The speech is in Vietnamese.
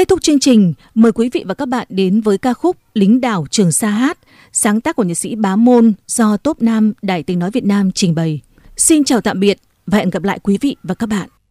Kết thúc chương trình, mời quý vị và các bạn đến với ca khúc Lính đảo Trường Sa hát, sáng tác của nhạc sĩ Bá Môn do Top Nam Đài Tiếng nói Việt Nam trình bày. Xin chào tạm biệt và hẹn gặp lại quý vị và các bạn.